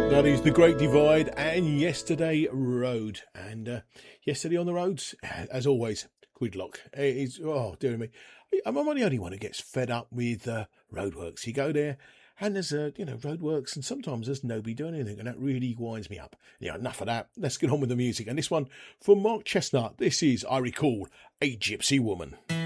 That is The Great Divide and Yesterday Road. And yesterday on the roads, as always, gridlock. It's, oh, dear me. I'm not the only one who gets fed up with roadworks. You go there and there's, roadworks, and sometimes there's nobody doing anything, and that really winds me up. Yeah, enough of that. Let's get on with the music. And this one from Mark Chestnut. This is, I Recall, A Gypsy Woman.